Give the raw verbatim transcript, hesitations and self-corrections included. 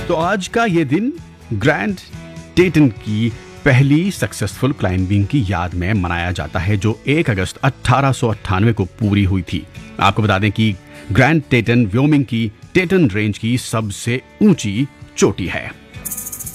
तो आज का ये दिन ग्रैंड टेटन की पहली सक्सेसफुल क्लाइंबिंग की याद में मनाया जाता है, जो एक अगस्त अठारह सौ अट्ठानवे को पूरी हुई थी। आपको बता दें कि ग्रैंड टेटन व्योमिंग की टेटन रेंज की सबसे ऊंची चोटी है।